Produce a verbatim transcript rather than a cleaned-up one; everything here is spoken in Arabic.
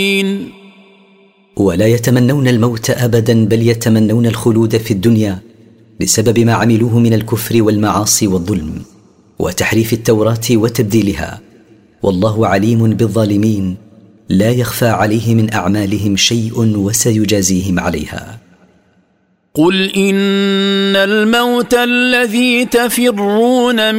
ولا يتمنون الموت أبدا، بل يتمنون الخلود في الدنيا بسبب ما عملوه من الكفر والمعاصي والظلم وتحريف التوراة وتبديلها، والله عليم بالظالمين لا يخفى عليه من أعمالهم شيء وسيجازيهم عليها. قل إن الموت الذي تفرون